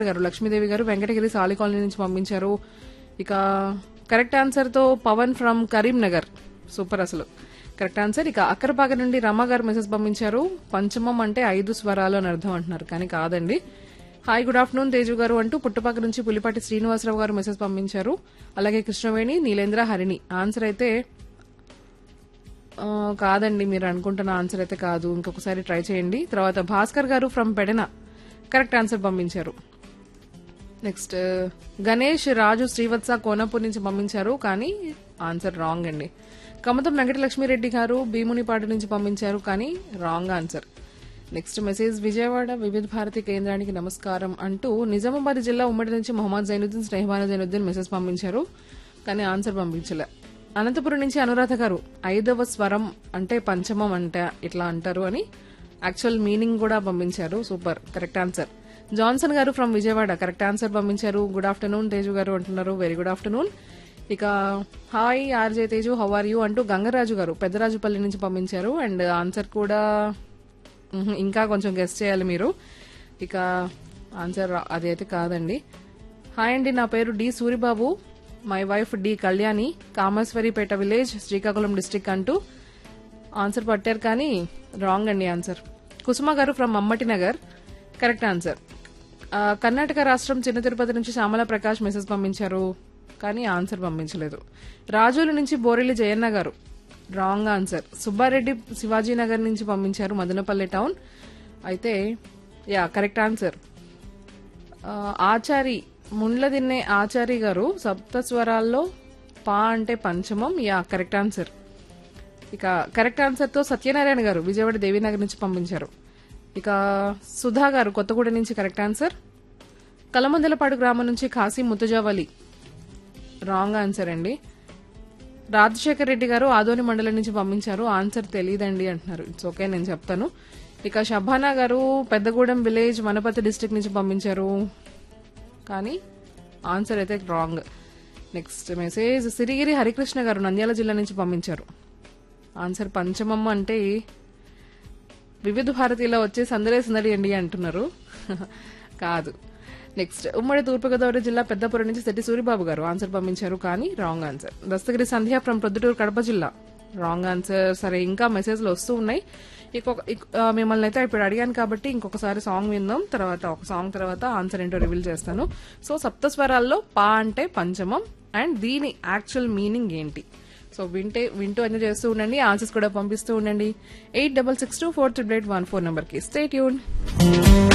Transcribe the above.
గారు లక్ష్మీదేవి గారు వెంకటగిరి సాలి కాలనీ నుంచి పంపించారు. ఇక కరెక్ట్ ఆన్సర్ తో పవన్ ఫ్రమ్ కరీంనగర్. సూపర్ అసలు కరెక్ట్ ఆన్సర్. ఇక అక్కరపాక నుండి రమ గారు మెసేజ్ పంపించారు. పంచమం అంటే 5 స్వరాలు అని అర్థం అంటున్నారు, కానీ కాదండి. హాయ్ గుడ్ ఆఫ్టర్నూన్ తేజు గారు అంటూ పుట్టపాక నుంచి పులిపాటి శ్రీనివాసరావు గారు మెసేజ్ పంపించారు. అలాగే కృష్ణవేణి, నీలేంద్ర, హరిణి. ఆన్సర్ అయితే కాదండి, మీరు అనుకుంటున్న ఆన్సర్ అయితే కాదు. ఇంకొకసారి ట్రై చేయండి. తర్వాత భాస్కర్ గారు ఫ్రమ్ పెడన కరెక్ట్ ఆన్సర్ పంపించారు. నెక్స్ట్ గణేష్, రాజు, శ్రీవత్స కోనపూర్ నుంచి పంపించారు, కానీ ఆన్సర్ రాంగ్ అండి. కమతం వెంకటలక్ష్మిరెడ్డి గారు భీమునిపాడు నుంచి పంపించారు, కానీ wrong answer. Next message Vijayawada వివిధ భారతి కేంద్రానికి నమస్కారం అంటూ నిజామాబాద్ జిల్లా ఉమ్మడి నుంచి మొహమ్మద్ జైనుద్దీన్, స్నేహబాన జైనుద్దీన్ మెసేజ్ పంపించారు, కానీ ఆన్సర్ పంపించలే. అనంతపురం నుంచి అనురాధ గారు 5వ స్వరం అంటే పంచమం అంటే ఇట్లా అంటారు అని యాక్చువల్ మీనింగ్ కూడా పంపించారు. Super correct answer. జాన్సన్ గారు ఫ్రమ్ విజయవాడ కరెక్ట్ ఆన్సర్ పంపించారు. గుడ్ ఆఫ్టర్నూన్ తేజు గారు అంటున్నారు. Very good afternoon. ఇక hi RJ Teju how are you అంటూ గంగరాజు గారు పెద్దరాజుపల్లి నుంచి పంపించారు. అండ్ ఆన్సర్ కూడా ఇంకా కొంచెం గెస్ట్ చేయాలి మీరు. ఇక ఆన్సర్ అది అయితే కాదండి. హాయ్ అండి, నా పేరు D Suribabu, my wife D Kalyani, Kameswaripeta village, Srikakulam district అంటూ ఆన్సర్ పట్టారు, కానీ రాంగ్ అండి ఆన్సర్. కుసుమ గారు from Mammati Nagar correct answer. Karnataka రాష్ట్రం చిన్న తిరుపతి నుంచి శ్యామల ప్రకాష్ మెసేజ్ పంపించారు, కానీ ఆన్సర్ పంపించలేదు. రాజోలు నుంచి బోరెల్లి జయన్న గారు రాంగ్ ఆన్సర్. సుబ్బారెడ్డి శివాజీనగర్ నుంచి పంపించారు, మదనపల్లి టౌన్. అయితే yeah correct answer. Achari ముండ్లదిన్నే Achari గారు సప్త స్వరాల్లో పా అంటే పంచమం. Yeah correct answer. ఇక కరెక్ట్ ఆన్సర్ తో సత్యనారాయణ గారు విజయవాడ దేవీనగర్ నుంచి పంపించారు. ఇక సుధా గారు కొత్తగూడ నుంచి కరెక్ట్ ఆన్సర్. కలమందలపాడు గ్రామం నుంచి ఖాసీ ముతుజావలి రాంగ్ ఆన్సర్ అండి. రాజశేఖర్ రెడ్డి గారు ఆదోని మండలం నుంచి పంపించారు, ఆన్సర్ తెలియదండి అంటున్నారు. ఇట్స్ ఓకే, నేను చెప్తాను. ఇక షబానా గారు పెద్దగూడెం విలేజ్ వనపర్తి డిస్ట్రిక్ట్ నుంచి పంపించారు, కానీ ఆన్సర్ అయితే wrong. Next message Sirigiri Harikrishna గారు నంద్యాల జిల్లా నుంచి పంపించారు. ఆన్సర్ పంచమమ్మ అంటే వివిధ భారతీలో వచ్చే సందడే సందడి అండి అంటున్నారు, కాదు. నెక్స్ట్ ఉమ్మడి తూర్పుగోదావరి జిల్లా పెద్దపురం నుంచి శెట్టి సూరిబాబు గారు ఆన్సర్ పంపించారు, కానీ wrong answer. Dastagiri Sandhya from Proddatur Kadapa జిల్లా రాంగ్ ఆన్సర్. సరే, ఇంకా మెసేజ్లు వస్తూ ఉన్నాయి. మిమ్మల్ని అయితే ఇప్పుడు అడిగాను కాబట్టి ఇంకొకసారి సాంగ్ విందాం. తర్వాత ఒక సాంగ్ తర్వాత ఆన్సర్ ఏంటో రివీల్ చేస్తాను. సో సప్తస్వరాల్లో పా అంటే పంచమం అండ్ దీని యాక్చువల్ మీనింగ్ ఏంటి? సో వింటూ ఎంజాయ్ చేస్తూ ఉండండి. ఆన్సర్స్ కూడా పంపిస్తూ ఉండండి. 8662438814 నెంబర్ కి. Stay tune.